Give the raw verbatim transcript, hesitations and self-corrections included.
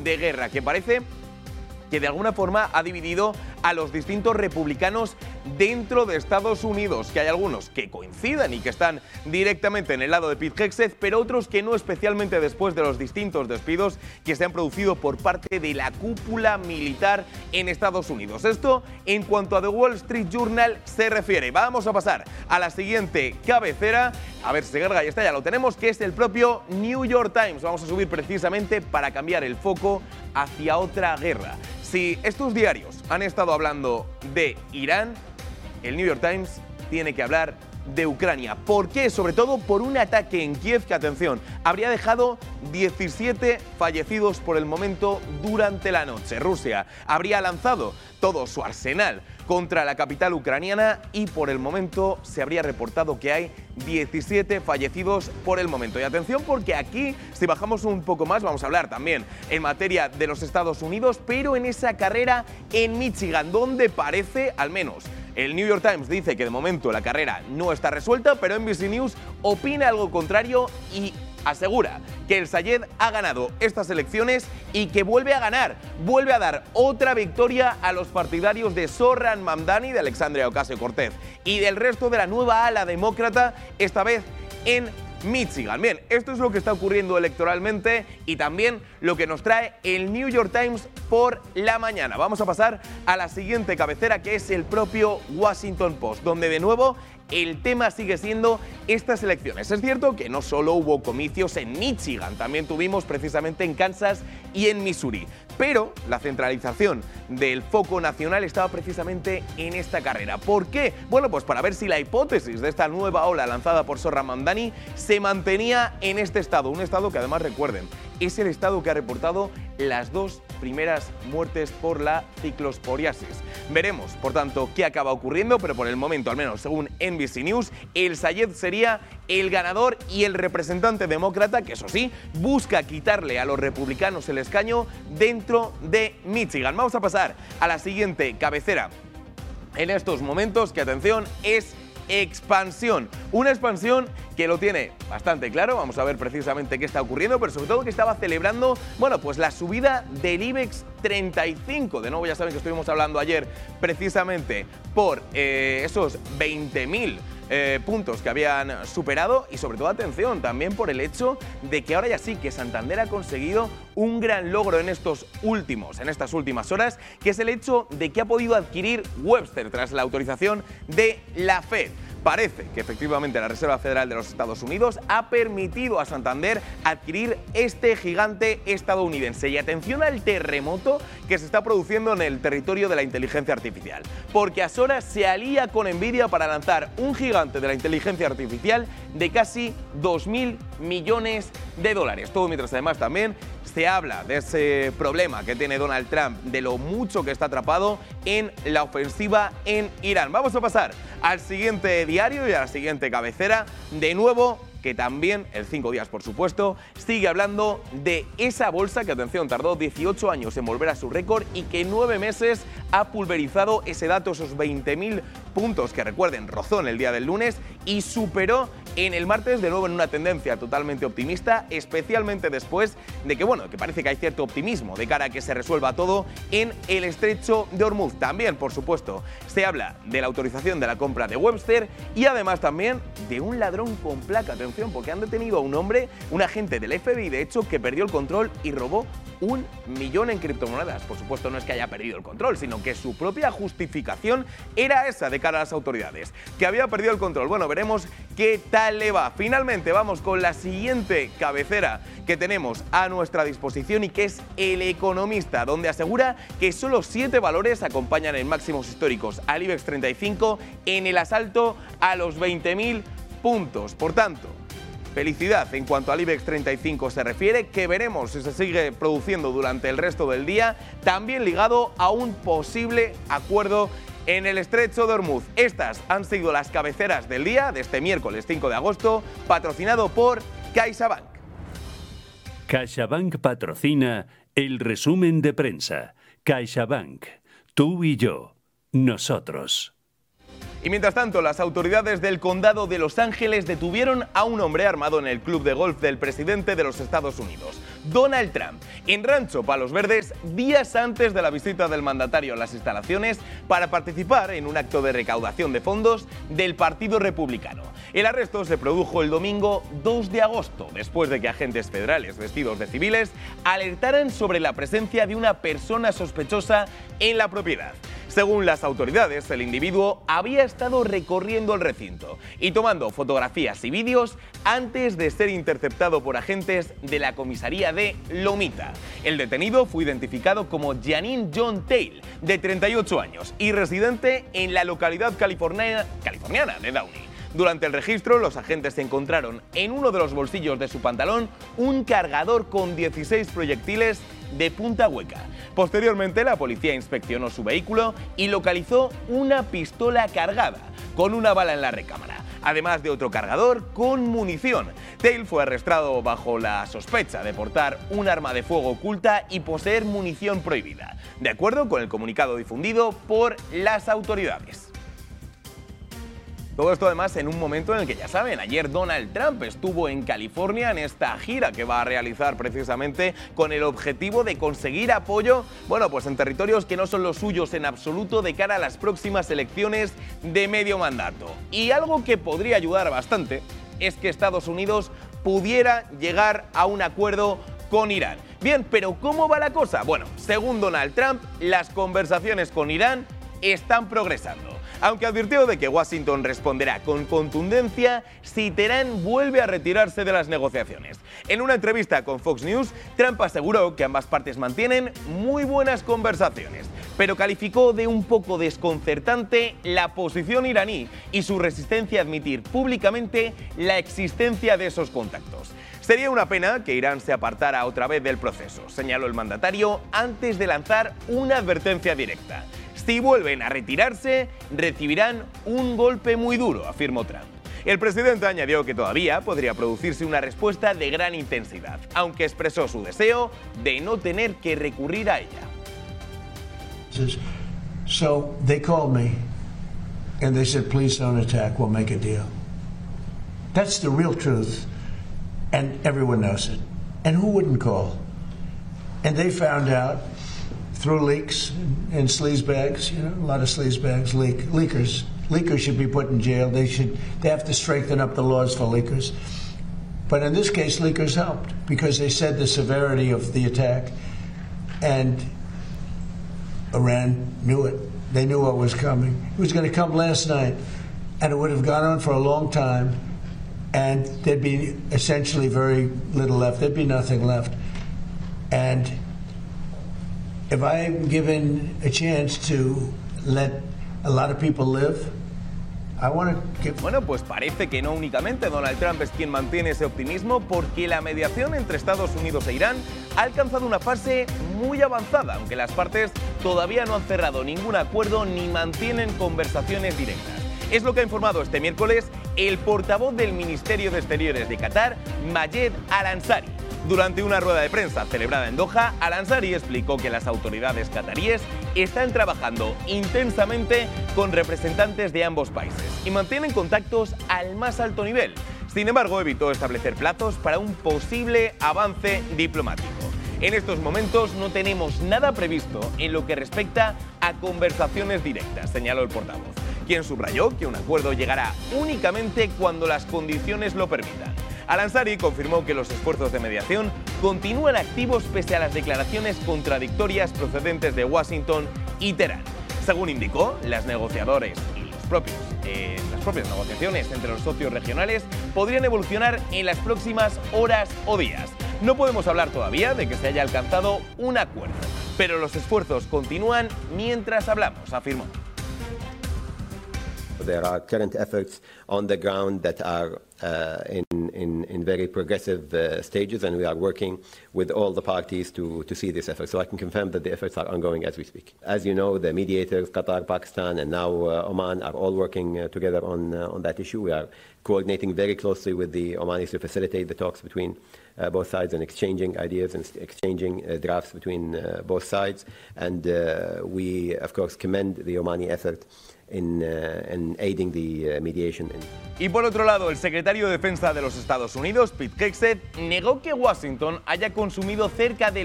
de guerra que parece que de alguna forma ha dividido a los distintos republicanos dentro de Estados Unidos, que hay algunos que coinciden y que están directamente en el lado de Pete Hegseth, pero otros que no, especialmente después de los distintos despidos que se han producido por parte de la cúpula militar en Estados Unidos. Esto en cuanto a The Wall Street Journal se refiere. Vamos a pasar a la siguiente cabecera, a ver si se carga, ya está, ya lo tenemos, que es el propio New York Times. Vamos a subir precisamente para cambiar el foco hacia otra guerra. Si estos diarios han estado hablando de Irán, el New York Times tiene que hablar de Ucrania. ¿Por qué? Sobre todo por un ataque en Kiev que, atención, habría dejado diecisiete fallecidos por el momento durante la noche. Rusia habría lanzado todo su arsenal contra la capital ucraniana y por el momento se habría reportado que hay diecisiete fallecidos por el momento. Y atención, porque aquí, si bajamos un poco más, vamos a hablar también en materia de los Estados Unidos, pero en esa carrera en Michigan, donde parece, al menos el New York Times dice que de momento la carrera no está resuelta, pero N B C News opina algo contrario y asegura que el Sayed ha ganado estas elecciones y que vuelve a ganar, vuelve a dar otra victoria a los partidarios de Zohran Mamdani, de Alexandria Ocasio-Cortez y del resto de la nueva ala demócrata, esta vez en Michigan. Bien, esto es lo que está ocurriendo electoralmente y también lo que nos trae el New York Times por la mañana. Vamos a pasar a la siguiente cabecera, que es el propio Washington Post, donde de nuevo el tema sigue siendo estas elecciones. Es cierto que no solo hubo comicios en Michigan, también tuvimos precisamente en Kansas y en Missouri, pero la centralización del foco nacional estaba precisamente en esta carrera. ¿Por qué? Bueno, pues para ver si la hipótesis de esta nueva ola lanzada por Zohran Mamdani se mantenía en este estado, un estado que además, recuerden, es el estado que ha reportado las dos primeras muertes por la ciclosporiasis. Veremos, por tanto, qué acaba ocurriendo, pero por el momento, al menos según N B C News, el Sayed sería el ganador y el representante demócrata, que eso sí, busca quitarle a los republicanos el escaño dentro de Michigan. Vamos a pasar a la siguiente cabecera en estos momentos, que, atención, es expansión. Una expansión que lo tiene bastante claro. Vamos a ver precisamente qué está ocurriendo, pero sobre todo que estaba celebrando, bueno, pues la subida del IBEX treinta y cinco. De nuevo, ya saben que estuvimos hablando ayer precisamente por eh, esos veinte mil eh, puntos que habían superado y sobre todo, atención, también por el hecho de que ahora ya sí que Santander ha conseguido un gran logro en estos últimos, en estas últimas horas, que es el hecho de que ha podido adquirir Webster tras la autorización de la Fed. Parece que efectivamente la Reserva Federal de los Estados Unidos ha permitido a Santander adquirir este gigante estadounidense. Y atención al terremoto que se está produciendo en el territorio de la inteligencia artificial. Porque Azora se alía con Nvidia para lanzar un gigante de la inteligencia artificial de casi dos mil millones de dólares. Todo mientras además también se habla de ese problema que tiene Donald Trump, de lo mucho que está atrapado en la ofensiva en Irán. Vamos a pasar al siguiente diario y a la siguiente cabecera. De nuevo, que también, el cinco días por supuesto, sigue hablando de esa bolsa que, atención, tardó dieciocho años en volver a su récord y que en nueve meses ha pulverizado ese dato, esos veinte mil puntos que, recuerden, rozó en el día del lunes y superó en el martes, de nuevo en una tendencia totalmente optimista, especialmente después de que, bueno, que parece que hay cierto optimismo de cara a que se resuelva todo en el estrecho de Hormuz. También, por supuesto, se habla de la autorización de la compra de Webster y además también de un ladrón con placa. Atención, porque han detenido a un hombre, un agente del F B I, de hecho, que perdió el control y robó un millón en criptomonedas. Por supuesto, no es que haya perdido el control, sino que su propia justificación era esa de cara a las autoridades, que había perdido el control. Bueno, veremos qué tal le va. Finalmente, vamos con la siguiente cabecera que tenemos a nuestra disposición y que es El Economista, donde asegura que solo siete valores acompañan en máximos históricos al IBEX treinta y cinco en el asalto a los veinte mil puntos. Por tanto, felicidad en cuanto al IBEX treinta y cinco se refiere, que veremos si se sigue produciendo durante el resto del día, también ligado a un posible acuerdo en el estrecho de Hormuz. Estas han sido las cabeceras del día de este miércoles cinco de agosto, patrocinado por CaixaBank. CaixaBank patrocina el resumen de prensa. CaixaBank, tú y yo, nosotros. Y mientras tanto, las autoridades del condado de Los Ángeles detuvieron a un hombre armado en el club de golf del presidente de los Estados Unidos. Donald Trump en Rancho Palos Verdes días antes de la visita del mandatario a las instalaciones para participar en un acto de recaudación de fondos del Partido Republicano. El arresto se produjo el domingo dos de agosto, después de que agentes federales vestidos de civiles alertaran sobre la presencia de una persona sospechosa en la propiedad. Según las autoridades, el individuo había estado recorriendo el recinto y tomando fotografías y vídeos antes de ser interceptado por agentes de la comisaría de Lomita. El detenido fue identificado como Janine John Tail, de treinta y ocho años y residente en la localidad californiana, californiana de Downey. Durante el registro, los agentes encontraron en uno de los bolsillos de su pantalón un cargador con dieciséis proyectiles de punta hueca. Posteriormente, la policía inspeccionó su vehículo y localizó una pistola cargada con una bala en la recámara, además de otro cargador con munición. Tail fue arrestado bajo la sospecha de portar un arma de fuego oculta y poseer munición prohibida, de acuerdo con el comunicado difundido por las autoridades. Todo esto además en un momento en el que, ya saben, ayer Donald Trump estuvo en California en esta gira que va a realizar precisamente con el objetivo de conseguir apoyo, bueno, pues en territorios que no son los suyos en absoluto de cara a las próximas elecciones de medio mandato. Y algo que podría ayudar bastante es que Estados Unidos pudiera llegar a un acuerdo con Irán. Bien, pero ¿cómo va la cosa? Bueno, según Donald Trump, las conversaciones con Irán están progresando, aunque advirtió de que Washington responderá con contundencia si Teherán vuelve a retirarse de las negociaciones. En una entrevista con Fox News, Trump aseguró que ambas partes mantienen muy buenas conversaciones, pero calificó de un poco desconcertante la posición iraní y su resistencia a admitir públicamente la existencia de esos contactos. Sería una pena que Irán se apartara otra vez del proceso, señaló el mandatario antes de lanzar una advertencia directa. Si vuelven a retirarse, recibirán un golpe muy duro, afirmó Trump. El presidente añadió que todavía podría producirse una respuesta de gran intensidad, aunque expresó su deseo de no tener que recurrir a ella. So they called me and they said, please don't attack, we'll make a deal. That's the real truth, and everyone knows it. And who wouldn't call? And they found out through leaks and sleazebags, you know, a lot of sleazebags, leak, leakers. Leakers should be put in jail. They should, they have to strengthen up the laws for leakers. But in this case, leakers helped because they said the severity of the attack, and Iran knew it. They knew what was coming. It was going to come last night, and it would have gone on for a long time, and there'd be essentially very little left. There'd be nothing left. And if I'm given a chance to let a lot of people live, I want to give... Bueno, pues parece que no únicamente Donald Trump es quien mantiene ese optimismo, porque la mediación entre Estados Unidos e Irán ha alcanzado una fase muy avanzada, aunque las partes todavía no han cerrado ningún acuerdo ni mantienen conversaciones directas. Es lo que ha informado este miércoles el portavoz del Ministerio de Exteriores de Qatar, Mayed Al-Ansari. Durante una rueda de prensa celebrada en Doha, Al-Ansari explicó que las autoridades cataríes están trabajando intensamente con representantes de ambos países y mantienen contactos al más alto nivel. Sin embargo, evitó establecer plazos para un posible avance diplomático. En estos momentos no tenemos nada previsto en lo que respecta a conversaciones directas, señaló el portavoz, quien subrayó que un acuerdo llegará únicamente cuando las condiciones lo permitan. Al-Ansari confirmó que los esfuerzos de mediación continúan activos pese a las declaraciones contradictorias procedentes de Washington y Teherán. Según indicó, las negociadores y los propios, eh, las propias negociaciones entre los socios regionales podrían evolucionar en las próximas horas o días. No podemos hablar todavía de que se haya alcanzado un acuerdo, pero los esfuerzos continúan mientras hablamos, afirmó. There are current efforts on the ground that are uh, in, in, in very progressive uh, stages, and we are working with all the parties to, to see this effort. So I can confirm that the efforts are ongoing as we speak. As you know, the mediators, Qatar, Pakistan, and now uh, Oman are all working uh, together on, uh, on that issue. We are coordinating very closely with the Omanis to facilitate the talks between uh, both sides and exchanging ideas and exchanging uh, drafts between uh, both sides. And uh, we, of course, commend the Omani effort in, uh, in aiding the uh, mediation. Y por otro lado, el secretario de Defensa de los Estados Unidos, Pete Hegseth, negó que Washington haya consumido cerca de